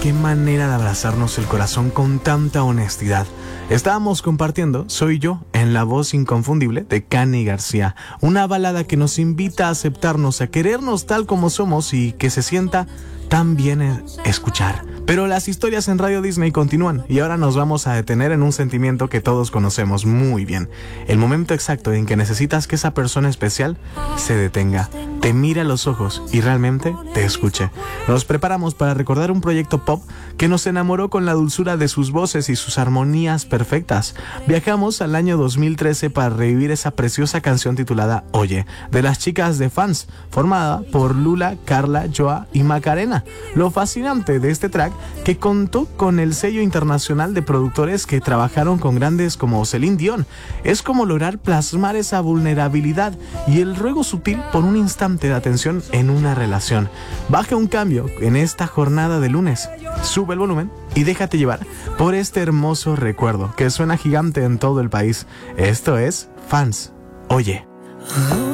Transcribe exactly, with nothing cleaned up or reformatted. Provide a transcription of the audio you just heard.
qué manera de abrazarnos el corazón con tanta honestidad. Estábamos compartiendo Soy Yo en la voz inconfundible de Cani García, una balada que nos invita a aceptarnos, a querernos tal como somos y que se sienta tan bien escuchar. Pero las historias en Radio Disney continúan y ahora nos vamos a detener en un sentimiento que todos conocemos muy bien. El momento exacto en que necesitas que esa persona especial se detenga, te mire a los ojos y realmente te escuche. Nos preparamos para recordar un proyecto pop que nos enamoró con la dulzura de sus voces y sus armonías perfectas. Viajamos al año dos mil trece para revivir esa preciosa canción titulada Oye, de las chicas de Fans, formada por Lula, Carla, Joa y Macarena. Lo fascinante de este track que contó con el sello internacional de productores que trabajaron con grandes como Celine Dion. Es como lograr plasmar esa vulnerabilidad y el ruego sutil por un instante de atención en una relación. Baja un cambio en esta jornada de lunes, sube el volumen y déjate llevar por este hermoso recuerdo que suena gigante en todo el país. Esto es Fans, Oye.